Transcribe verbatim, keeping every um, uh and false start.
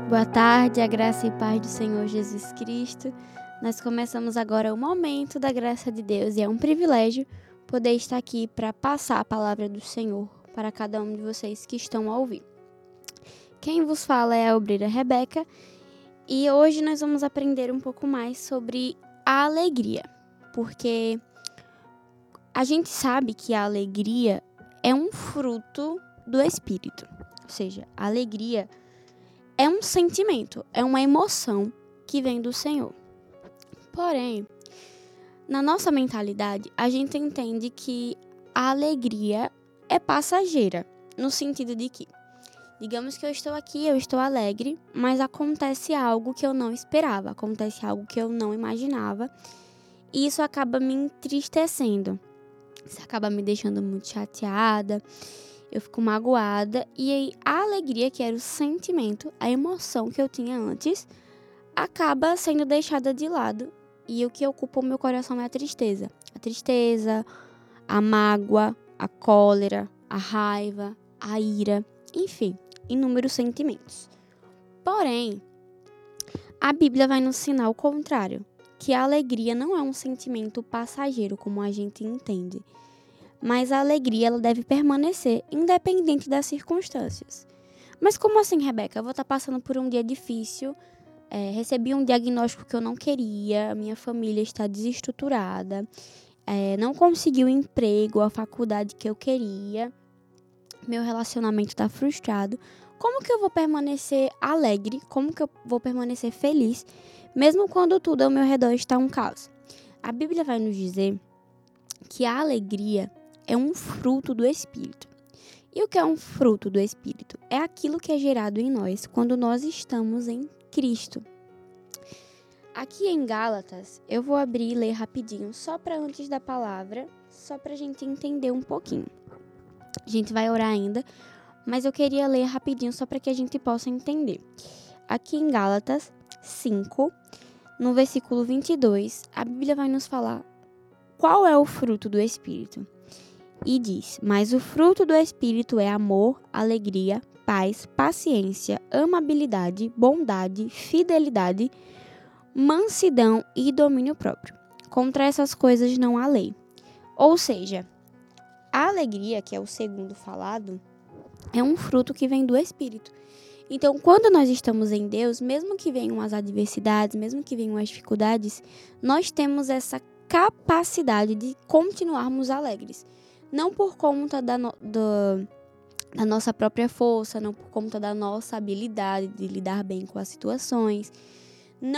Boa tarde, a graça e paz do Senhor Jesus Cristo. Nós começamos agora o momento da graça de Deus e é um privilégio poder estar aqui para passar a palavra do Senhor para cada um de vocês que estão a ouvir. Quem vos fala é a obreira Rebeca e hoje nós vamos aprender um pouco mais sobre a alegria, porque a gente sabe que a alegria é um fruto do Espírito, ou seja, a alegria é um sentimento, é uma emoção que vem do Senhor. Porém, na nossa mentalidade, a gente entende que a alegria é passageira, no sentido de que, digamos que eu estou aqui, eu estou alegre, mas acontece algo que eu não esperava, acontece algo que eu não imaginava, e isso acaba me entristecendo, isso acaba me deixando muito chateada, eu fico magoada, e aí a alegria, que era o sentimento, a emoção que eu tinha antes, acaba sendo deixada de lado, e o que ocupa o meu coração é a tristeza. A tristeza, a mágoa, a cólera, a raiva, a ira, enfim, inúmeros sentimentos. Porém, a Bíblia vai nos ensinar o contrário, que a alegria não é um sentimento passageiro, como a gente entende, mas a alegria ela deve permanecer independente das circunstâncias. Mas como assim, Rebeca? Eu vou estar passando por um dia difícil, é, recebi um diagnóstico que eu não queria, minha família está desestruturada, é, não consegui o emprego, a faculdade que eu queria, meu relacionamento está frustrado. Como que eu vou permanecer alegre? Como que eu vou permanecer feliz, mesmo quando tudo ao meu redor está um caos? A Bíblia vai nos dizer que a alegria é um fruto do Espírito. E o que é um fruto do Espírito? É aquilo que é gerado em nós quando nós estamos em Cristo. Aqui em Gálatas, eu vou abrir e ler rapidinho, só para antes da palavra, só para a gente entender um pouquinho. A gente vai orar ainda, mas eu queria ler rapidinho só para que a gente possa entender. Aqui em Gálatas cinco, no versículo vinte e dois, a Bíblia vai nos falar qual é o fruto do Espírito. E diz, mas o fruto do Espírito é amor, alegria, paz, paciência, amabilidade, bondade, fidelidade, mansidão e domínio próprio. Contra essas coisas não há lei. Ou seja, a alegria, que é o segundo falado, é um fruto que vem do Espírito. Então, quando nós estamos em Deus, mesmo que venham as adversidades, mesmo que venham as dificuldades, nós temos essa capacidade de continuarmos alegres. Não por conta da, no, do, da nossa própria força, não por conta da nossa habilidade de lidar bem com as situações,